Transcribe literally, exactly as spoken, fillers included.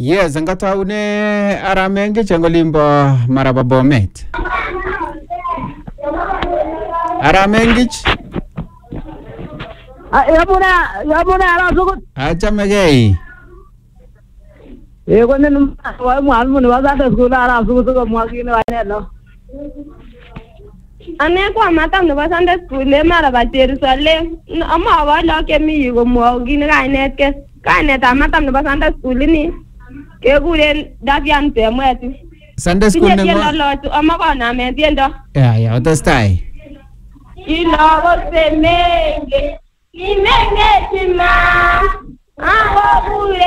Yes, ngataune aramenge changolimbo maraba Bomet. Aramengich. Yamuna yamuna ara sugut. Achamegei. Ego ne wa mwalimu ni wazata skula ara sugut ko mwagine wa no. Ane kwa matam ne basande school le maraba Jerusalem. Ama wa la ke mi go mwagine ga net ke. Ka net matam ne basande school ni. Ke gulen Davian Pemweti. Sunday school ne ngo. Ama ko na me tiendo. Yeah, yeah, utastai. Ilago semenge. Imenge chima. Aho